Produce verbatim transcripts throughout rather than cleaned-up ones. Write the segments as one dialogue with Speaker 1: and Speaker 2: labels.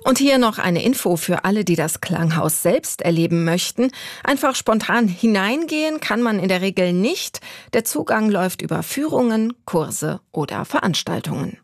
Speaker 1: Und hier noch eine Info für alle, die das Klanghaus selbst erleben möchten. Einfach spontan hineingehen kann man in der Regel nicht. Der Zugang läuft über Führungen, Kurse oder Veranstaltungen.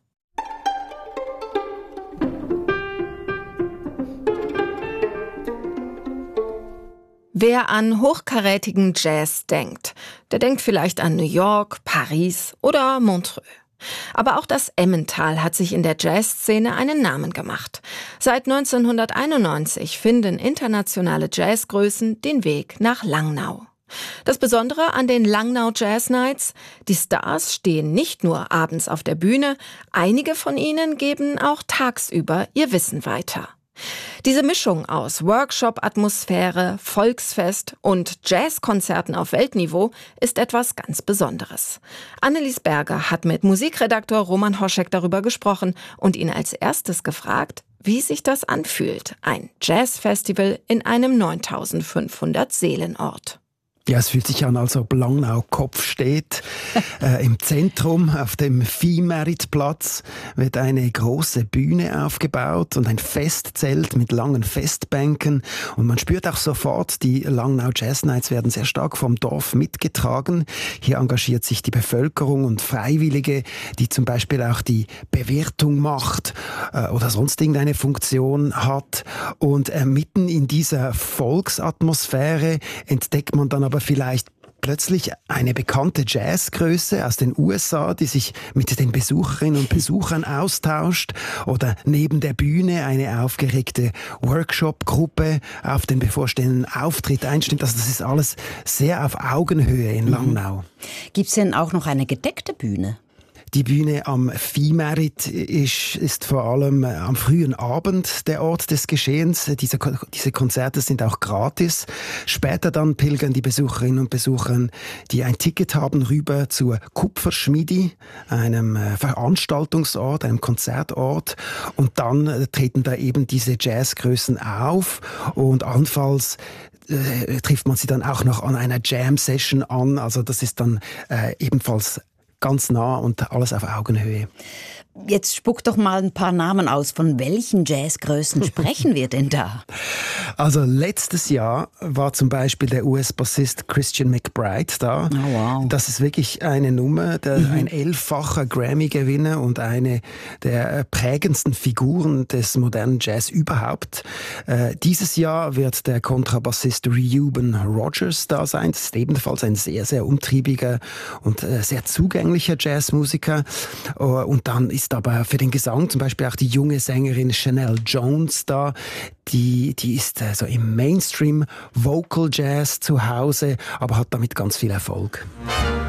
Speaker 1: Wer an hochkarätigen Jazz denkt, der denkt vielleicht an New York, Paris oder Montreux. Aber auch das Emmental hat sich in der Jazzszene einen Namen gemacht. Seit neunzehnhunderteinundneunzig finden internationale Jazzgrößen den Weg nach Langnau. Das Besondere an den Langnau Jazz Nights: die Stars stehen nicht nur abends auf der Bühne, einige von ihnen geben auch tagsüber ihr Wissen weiter. Diese Mischung aus Workshop-Atmosphäre, Volksfest und Jazzkonzerten auf Weltniveau ist etwas ganz Besonderes. Annelies Berger hat mit Musikredaktor Roman Hoschek darüber gesprochen und ihn als erstes gefragt, wie sich das anfühlt, ein Jazzfestival in einem neuntausendfünfhundert Seelenort.
Speaker 2: Ja, es fühlt sich an, als ob Langnau Kopf steht. äh, Im Zentrum, auf dem Viehmeritplatz, wird eine große Bühne aufgebaut und ein Festzelt mit langen Festbänken. Und man spürt auch sofort, die Langnau Jazz Nights werden sehr stark vom Dorf mitgetragen. Hier engagiert sich die Bevölkerung und Freiwillige, die zum Beispiel auch die Bewirtung macht äh, oder sonst irgendeine Funktion hat. Und äh, mitten in dieser Volksatmosphäre entdeckt man dann aber vielleicht plötzlich eine bekannte Jazzgröße aus den U S A, die sich mit den Besucherinnen und Besuchern austauscht, oder neben der Bühne eine aufgeregte Workshop-Gruppe auf den bevorstehenden Auftritt einstimmt. Also das ist alles sehr auf Augenhöhe in Langnau.
Speaker 3: Gibt es denn auch noch eine gedeckte Bühne?
Speaker 2: Die Bühne am Viehmerit ist, ist vor allem am frühen Abend der Ort des Geschehens. Diese, diese Konzerte sind auch gratis. Später dann pilgern die Besucherinnen und Besucher, die ein Ticket haben, rüber zur Kupferschmiedi, einem Veranstaltungsort, einem Konzertort. Und dann treten da eben diese Jazzgrößen auf und allenfalls äh, trifft man sie dann auch noch an einer Jam-Session an. Also das ist dann äh, ebenfalls ganz nah und alles auf Augenhöhe.
Speaker 3: Jetzt spuck doch mal ein paar Namen aus. Von welchen Jazzgrößen sprechen wir denn da?
Speaker 2: Also letztes Jahr war zum Beispiel der U S-Bassist Christian McBride da.
Speaker 3: Oh, wow.
Speaker 2: Das ist wirklich eine Nummer, der, mhm. ein elffacher Grammy-Gewinner und eine der prägendsten Figuren des modernen Jazz überhaupt. Äh, dieses Jahr wird der Kontrabassist Reuben Rogers da sein. Das ist ebenfalls ein sehr, sehr umtriebiger und äh, sehr zugänglicher Jazzmusiker. Uh, und dann ist aber für den Gesang zum Beispiel auch die junge Sängerin Chanel Jones da. Die, die ist äh, so im Mainstream Vocal Jazz zu Hause, aber hat damit ganz viel Erfolg.